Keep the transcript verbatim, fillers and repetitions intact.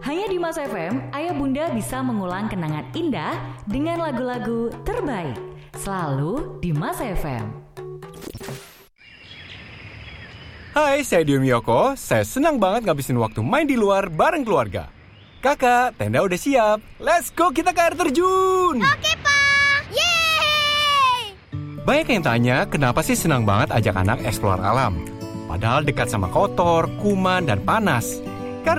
Hanya di Mas F M, Ayah Bunda bisa mengulang kenangan indah dengan lagu-lagu terbaik. Selalu di Mas F M. Hai, saya Dio Miyoko. Saya senang banget ngabisin waktu main di luar bareng keluarga. Kakak, tenda udah siap. Let's go, kita ke air terjun. Oke, Pak. Yeay! Banyak yang tanya, kenapa sih senang banget ajak anak eksplor alam? Padahal dekat sama kotor, kuman, dan panas.